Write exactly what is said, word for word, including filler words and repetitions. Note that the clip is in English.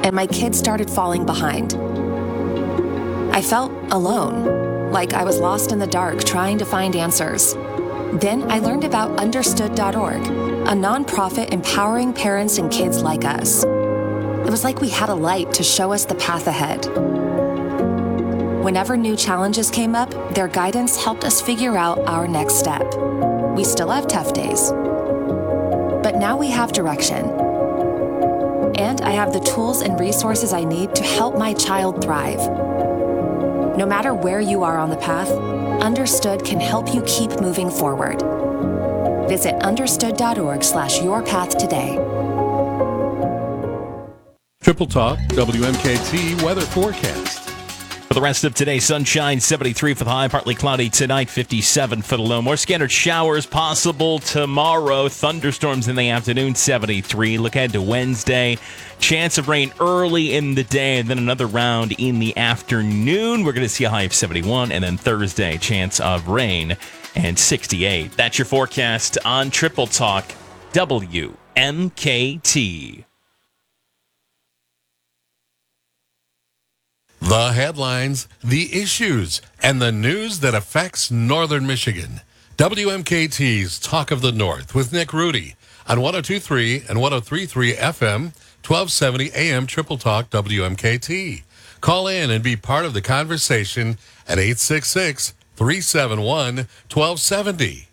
and my kids started falling behind. I felt alone, like I was lost in the dark trying to find answers. Then I learned about understood dot org, a nonprofit empowering parents and kids like us. It was like we had a light to show us the path ahead. Whenever new challenges came up, their guidance helped us figure out our next step. We still have tough days, but now we have direction. And I have the tools and resources I need to help my child thrive. No matter where you are on the path, Understood can help you keep moving forward. Visit understood dot org slash your path today. Triple Talk, W M K T weather forecast. For the rest of today, sunshine, seventy-three for the high, partly cloudy tonight, fifty-seven for the low. More scattered showers possible tomorrow. Thunderstorms in the afternoon, seventy-three. Look ahead to Wednesday. Chance of rain early in the day, and then another round in the afternoon. We're going to see a high of seventy-one, and then Thursday, chance of rain and sixty-eight. That's your forecast on Triple Talk, W M K T. The headlines, the issues, and the news that affects Northern Michigan. W M K T's Talk of the North with Nick Rudy on one oh two point three and one oh three point three F M, twelve seventy A M Triple Talk W M K T. Call in and be part of the conversation at eight six six, three seven one, one two seven oh.